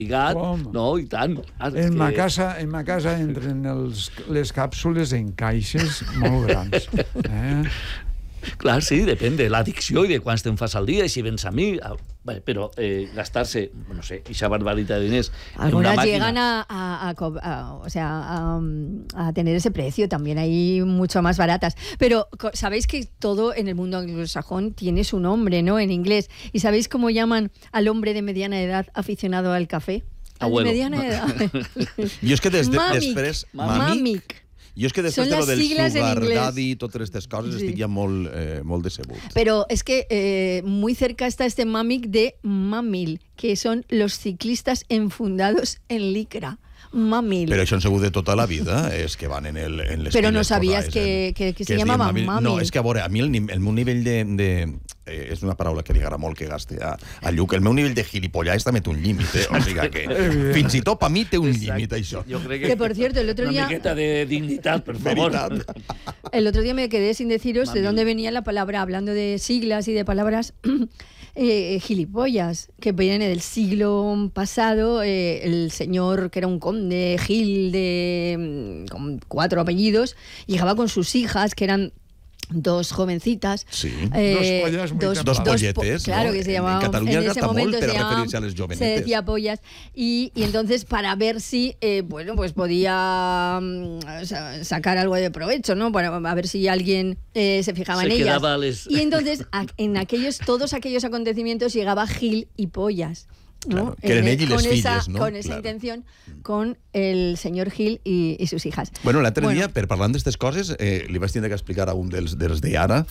no, i tant. En ma casa entren les càpsules en caixes molt grans. Clar, sí, depèn de l'addicció i de quants te'n fas al dia, i si vens a mi... Però gastar-se, no sé, esa barbaridad de diners en una Algunas máquina... llegan a tener ese precio, también hay mucho más baratas. Pero sabéis que todo en el mundo anglosajón tiene su nombre, ¿no? En inglés. ¿Y sabéis cómo llaman al hombre de mediana edad aficionado al café? Abuelo. De mediana edad. Jo és que després... Mamic. Jo és que després de lo del sugar daddy i totes aquestes coses estic ja molt decebut. Pero es que muy cerca está este mamic de Mamil, que son los ciclistas enfundados en licra. Mamil. Però això han sigut de tota la vida, és que van en les... Però no sabies que se llamava Mamil. No, és que a veure, a mi el meu nivell de és una paraula que li agrada molt que gasti a Lluc, el meu nivell de gilipollais també té un límit, o sigui que fins i tot per mi té un límit, això. Que por cierto, el otro día... Una miqueta de dignitat, per favor. El otro día me quedé sin deciros de dónde venía la palabra, hablando de siglas y de palabras... gilipollas, que viene del siglo pasado. El señor, que era un conde Gil con 4 apellidos, llegaba con sus hijas, que eran 2 jovencitas. Sí. Dos polletes. Claro, ¿no? que se llamaban. En Cataluña en ese gasta momento molt per referir-se a les jovenetes. Se decía pollas. Y entonces, para ver si, pues podía sacar algo de provecho, ¿no? Para a ver si alguien se fijaba en ellas. Y entonces, en todos aquellos acontecimientos llegaba Gil y pollas. ¿no? Claro, que eren ell i les filles, no? Con esa intención, con el señor Gil y sus hijas. Bueno, l'altre dia, per parlant d'aquestes coses, li vaig tindre que explicar a un dels de ara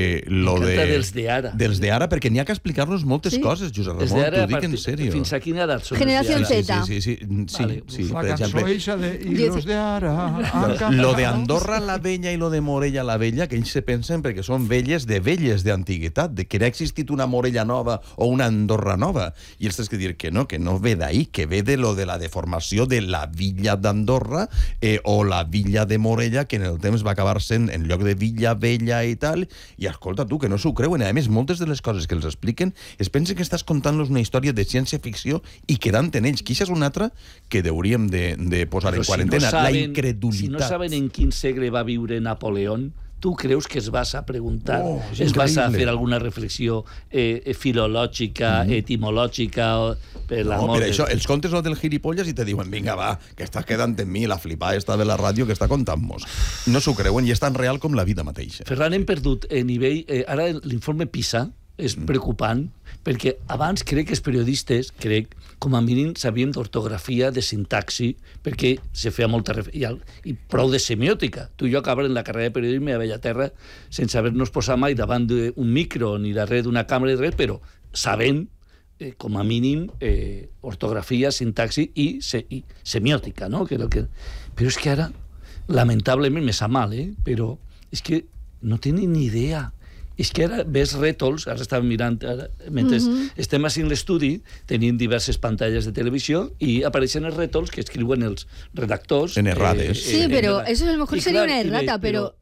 dels de ara. Dels de ara, perquè n'hi ha que explicar-nos moltes coses, Josep Ramon, t'ho dic en sèrio. Fins a quina edat són Generación Z. Sí, la per cançó exemple. eixa de i los de ara... Lo de Andorra la Vella i lo de Morella la Vella, que ells se pensen perquè són velles d'antiguitat, de que ha existit una Morella nova o una Andorra nova. I ells tens que dir que no ve d'ahí, que ve de lo de la deformació de la villa d'Andorra o la villa de Morella, que en el temps va acabar sent en lloc de villa vella i tal, i escolta tu, que no s'ho creuen. A més, moltes de les coses que els expliquen es pensen que estàs contant-los una història de ciència-ficció i quedant en ells, que això és una altra que hauríem de posar en quarantena, la incredulitat. Si no saben en quin segle va viure Napoleón, tu creus que es vas a preguntar, es vas a fer alguna reflexió filològica, etimològica, per l'amor... No, per això, els contes del gilipolles i te diuen, vinga, va, que estàs quedant en mi, la flipada esta de la ràdio que està contant-nos. No s'ho creuen i és tan real com la vida mateixa. Ferran, hem perdut nivell... Ara l'informe PISA és preocupant, perquè abans crec que els periodistes, com a mínim sabíem d'ortografia, de sintaxi, perquè se feia molta i prou de semiòtica. Tu i jo acabem la carrera de periodisme a Bellaterra sense haver-nos posat mai davant d'un micro ni darrere d'una càmera i res, però sabent, com a mínim, ortografia, sintaxi i semiòtica, no? Però és que ara, lamentablement, me sap mal, però és que no tenen ni idea. És que ara ves rètols, ara estàvem mirant, mentre estem així en l'estudi, tenim diverses pantalles de televisió i apareixen els rètols que escriuen els redactors. En errades. Sí, pero eso a lo mejor sería una errata, pero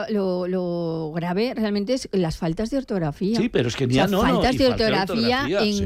lo grave realmente es las faltas de ortografía. Sí, pero es que ni faltas de ortografía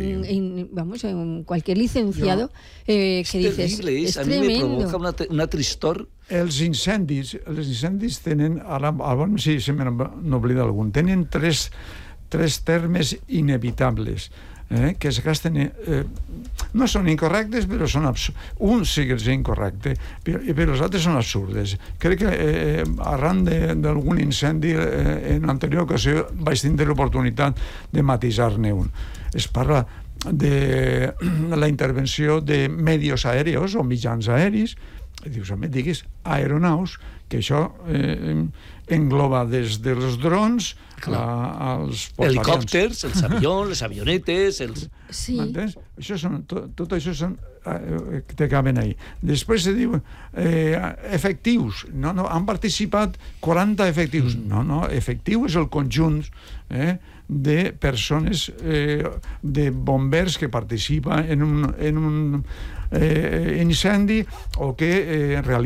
en cualquier licenciado que dices, es a mi me provoca una tristor. Els incendis tenen, ara si se me n'oblida algun, tenen tres termes inevitables que es gasten... no són incorrectes, però són absurdes. Un sí que és incorrecte, però els altres són absurdes. Crec que arran d'algun incendi en l'anterior ocasió vaig tenir l'oportunitat de matisar-ne un. Es parla de la intervenció de medios aèreos o mitjans aèris. Dius, diguis aeronaus, que això engloba des dels drons als helicòpters, els avions, les avionetes... Sí. M'entens? Tot això són que caben ahí. Després se diu efectius. No, han participat 40 efectius. No, efectiu és el conjunt de persones, de bombers que participen en un incendi o que realitza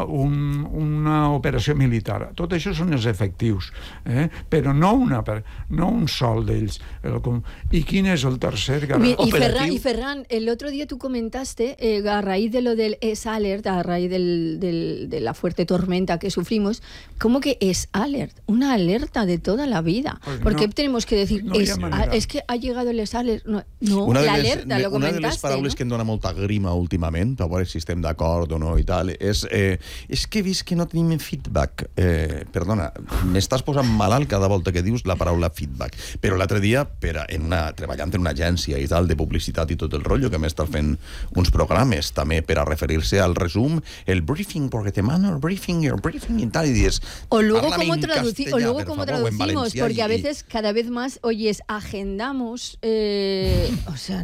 una operació militar. Tot això són els efectius, però no un sol d'ells. ¿Y quién es el tercer? Y Ferran, el otro día tú comentaste, a raíz de lo del S-Alert, a raíz de la fuerte tormenta que sufrimos, ¿cómo que S-Alert? Una alerta de toda la vida. Pues ¿por qué tenemos que decir, es que ha llegado el S-Alert? No, la alerta, lo comentaste. Una de les paraules que em dona molta grima últimament, per veure si estem d'acord o no i tal, és que he vist que no tenim feedback. Perdona, m'estàs posant malalt cada volta que dius la paraula feedback. Però l'altre dia, treballant en una agència i tal, de publicitat i tot el rotllo, que m'estàs fent uns programes també per a referir-se al resum, el briefing, porque te mando el briefing y tal, y dices... O luego cómo traducimos, porque a veces, cada vez más, oyes, agendamos, o sea,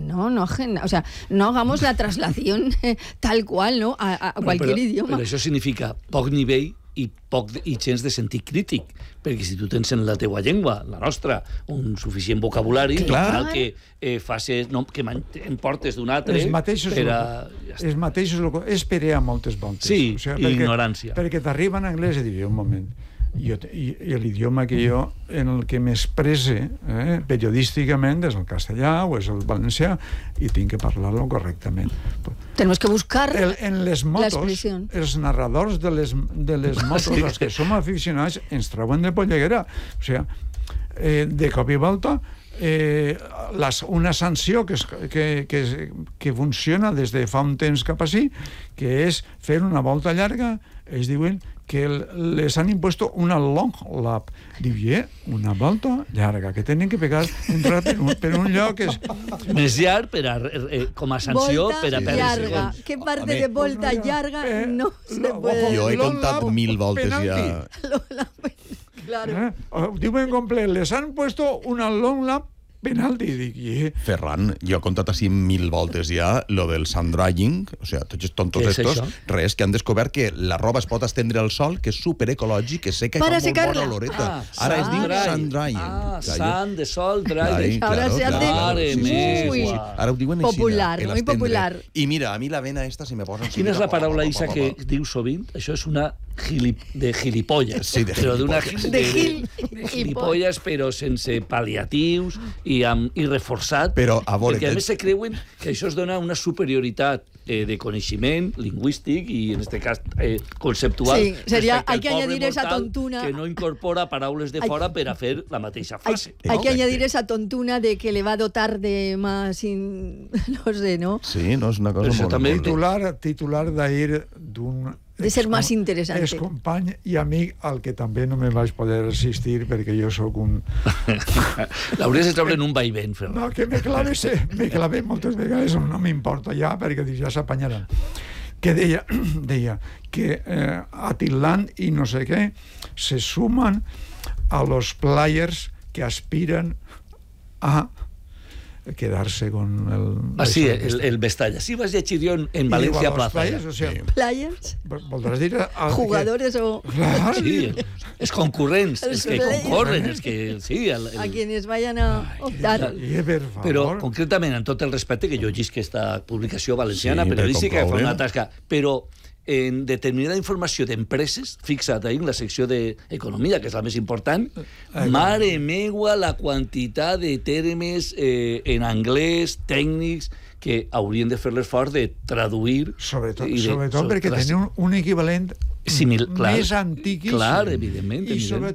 no hagamos la traslación tal cual, ¿no? A cualquier idioma. Però això significa poc nivell i gens de sentit crític, perquè si tu tens en la teua llengua, la nostra, un suficient vocabulari, cal que facis, que em portes d'un altre per a... Els mateixos és per a moltes voltes. Sí, ignorància. Perquè t'arriba en anglès i dius, un moment, i l'idioma que jo en el que m'expresse periodísticament és el castellà o és el valencià i tinc que parlar-lo correctament. Tenemos que buscar en les motos, els narradors de les motos, els que som aficionats, ens treuen de polleguera. O sigui, de cop i volta una sanció que funciona des de fa un temps cap així, que és fer una volta llarga, ells diuen que les han impuesto una long lap. Diu, una volta llarga, que tenen que entrar per un lloc que és... Més llarg com a sanció per a perdre segons. ¿Qué parte de volta llarga no se puede? Jo he contat 1000 voltes ja. Claro. Diuen complet, les han puesto una long lap penalti, dic, Ferran, jo he contat així 1000 voltes ja lo del sun drying, o sigui, tots els tontos estos, res, que han descobert que la roba es pot estendre al sol, que és superecològic, que seca i fa molt bona oloreta. Ara es diu sun drying. Sun de sol, drying. Ara se hace ara ho diuen així. Popular, muy popular. I mira, a mi la vena esta si me posen... Quina és la paraula Isa que diu sovint? Això és una de gilipolles. Sí, de gilipolles. De gilipolles, però sense pal·liatius i reforçat. Però, a veure... Perquè a més se creuen que això es dona una superioritat de coneixement lingüístic i, en este cas, conceptual. Sí, sería, hay que añadir esa tontuna... Que no incorpora paraules de fora per a fer la mateixa frase. Hay que añadir esa tontuna de que le va a dotar de más... No sé, ¿no? Sí, no és una cosa molt... Titular d'ahir d'un... De ser más interesante. És company i amic al que també no me vaig poder resistir perquè jo sóc un... L'hauries de treure en un vaivén, Ferran. No, que me clavé moltes vegades, no m'importa ja, perquè ja s'apanyaran. Que deia que Atitlan i no sé què se suman a los players que aspiran a quedarse con el... sí, el Mestalla. Sí, vas llegir jo en València Plaza. Players? Voldràs dir... Jugadores o... Sí, els concurrents, els que concorren, els que... Sí, a quienes vayan a optar. Però, concretament, en tot el respecte, que jo llegis aquesta publicació valenciana, periodística, que fa una tasca, però en determinada informació d'empreses, fixa't ahí en la secció d'economia, que és la més important, mare meua la quantitat de termes en anglès, tècnics, que haurien de fer l'esforç de traduir... Sobretot perquè tenen un equivalent més antic. Clar, evidentment.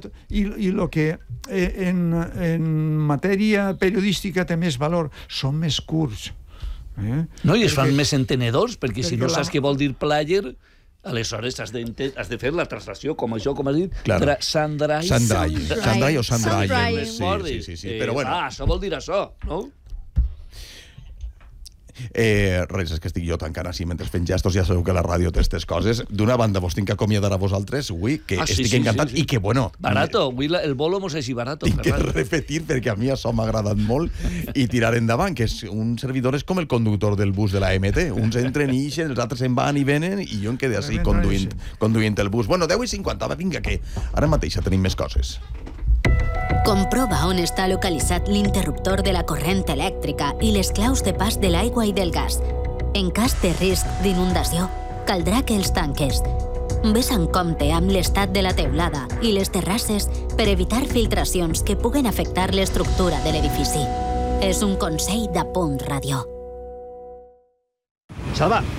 I el que en matèria periodística té més valor són més curts. No, i es fan més entenedors, perquè si no saps què vol dir player, aleshores has de fer la translació, com això, com has dit, Sandrai o Sandrai. Sí. Però bueno. Això vol dir això, no? Res, és que estic jo tancant així mentre fent gestos, ja sabeu que la ràdio té aquestes coses. D'una banda vos tinc que acomiadar a vosaltres avui, que estic encantat i que, bueno... Barato, avui el bolo mos és barato. Tinc que repetir perquè a mi això m'ha agradat molt i tirar endavant, que un servidor és com el conductor del bus de la MT. Uns entren i ixen, els altres se'n van i venen i jo em quedé així conduint el bus. Bueno, 10:50, va, vinga, que ara mateix tenim més coses. Comprova on està localitzat l'interruptor de la corrent elèctrica i les claus de pas de l'aigua i del gas. En cas de risc d'inundació, caldrà que els tanques. Ves en compte amb l'estat de la teulada i les terrasses per evitar filtracions que puguen afectar l'estructura de l'edifici. És un consell de Punt Ràdio. Salva,